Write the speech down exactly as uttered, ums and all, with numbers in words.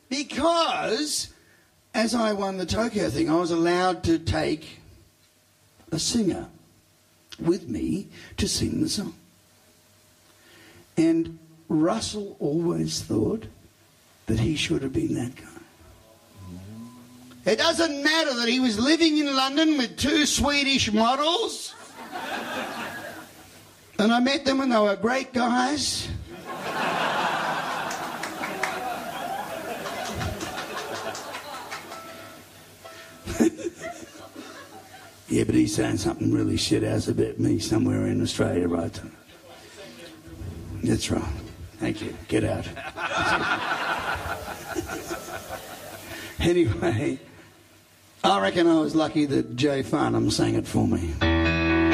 Because as I won the Tokyo thing, I was allowed to take a singer with me to sing the song. And Russell always thought that he should have been that guy. It doesn't matter that he was living in London with two Swedish models. And I met them and they were great guys. Yeah, but he's saying something really shit-ass about me somewhere in Australia, right? That's right. Thank you. Get out. Anyway, I reckon I was lucky that Jay Farnham sang it for me.